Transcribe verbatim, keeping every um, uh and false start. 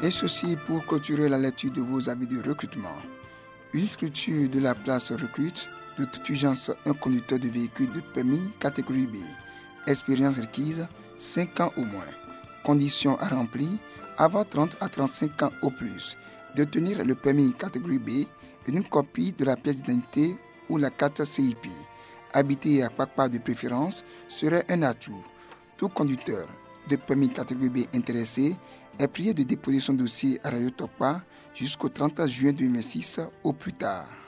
Et ceci pour clôturer la lecture de vos avis de recrutement. Une structure de la place recrute de toute urgence un conducteur de véhicule de permis catégorie B. Expérience requise, cinq ans au moins. Conditions à remplir, avoir trente à trente-cinq ans au plus. Détenir le permis catégorie B et une copie de la pièce d'identité ou la carte C I P. Habiter à Kpakpa de préférence serait un atout. Tout conducteur de permis catégorie B intéressé est prié de déposer son dossier à Radio Tokpa jusqu'au trente juin deux mille vingt-six au plus tard.